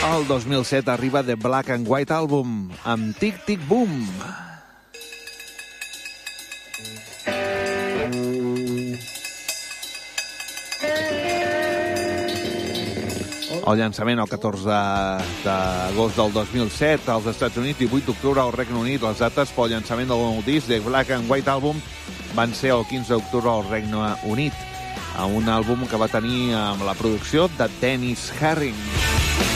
El 2007 arriba The Black and White Album amb Tic Tic Boom. El llançament el 14 d'agost del 2007 als Estats Units, 18 d'octubre al Regne Unit. Les dates pel llançament del nou disc The Black and White Album van ser el 15 d'octubre al Regne Unit, a un àlbum que va tenir amb la producció de Dennis Herring.